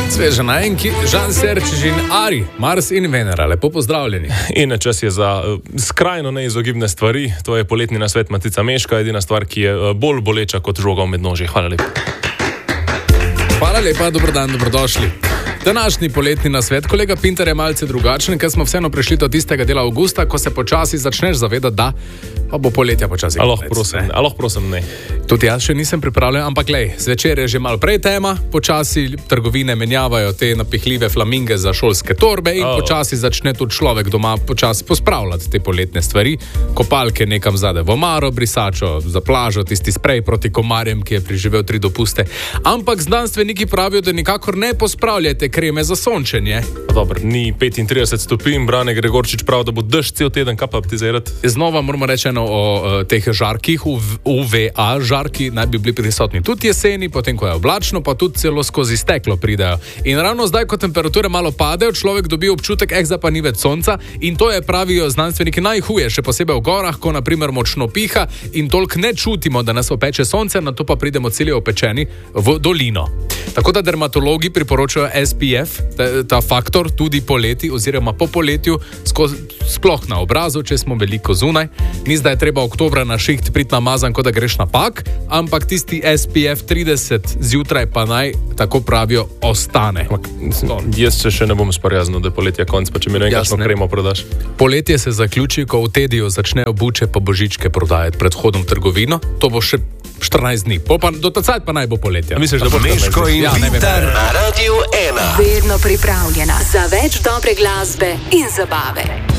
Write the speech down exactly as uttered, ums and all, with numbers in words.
Sveže najenki, Žan Serčič in Ari, Mars in Venera, lepo pozdravljeni. In čas je za uh, skrajno neizogibne stvari, to je poletni nasvet Matica Meška, edina stvar, ki je uh, bolj boleča kot žoga v mednožje. Hvala lepa. Hvala lepa, dobrodan, dobrodošli. Današnji poletni nasvet, kolega Pintar, je malce drugačen, ker smo vseeno prišli do tistega dela avgusta, ko se počasi začneš zavedati, da pa bo poletja počasi. Aloh, prosim, aloh, prosim, ne. Tudi jaz še nisem pripravljen, ampak glej, zvečer je že malo prej tema, počasi trgovine menjavajo te napihljive flaminge za šolske torbe in oh. počasi začne tudi človek doma počasi pospravljati te poletne stvari, kopalke nekam zade v omaro, brisačo za plažo, tisti sprej proti komarjem, ki je preživel tri dopuste. Ampak znanstveniki pravijo, da nikakor ne pospravljajte kreme za sončenje. Dobro, ni petintrideset stopinj, Brane Gregorčič prav, da bo dež cel teden, kaj pa optizirati? Znova moramo reči eno o uh, teh žarkih, U V A žarki naj bi bili prisotni tudi jeseni, potem ko je oblačno, pa tudi celo skozi steklo pridejo. In ravno zdaj, ko temperature malo padejo, človek dobi občutek, eh, zdaj pa ni več sonca, in to je, pravijo znanstveniki, najhuje, še posebej v gorah, ko na primer močno piha in toliko ne čutimo, da nas opeče sonce, na to pa pridemo celi opečeni v dolino. Tako da dermatologi priporočajo S P F, ta, ta faktor, tudi poleti oziroma po poletju, skozi, sploh na obrazu, če smo veliko zunaj. Ni zdaj treba oktobra na šiht priti namazan, kot da greš na pak, ampak tisti S P F trideset zjutraj pa naj, tako pravijo, ostane. Jaz se še ne bom sprijaznil, da je poletje konc, pa če mi ne vem, kakšno kremo prodaš. Poletje se zaključi, ko v Tediju začnejo buče pa božičke prodajati pred vhodom v trgovino. To bo še štirinajst dni. Po pa, do tacajt pa naj bo poletje. Misliš, da bo Meško in ja, Pintar na Radiu ena. Vedno pripravljena za več dobre glasbe in zabave.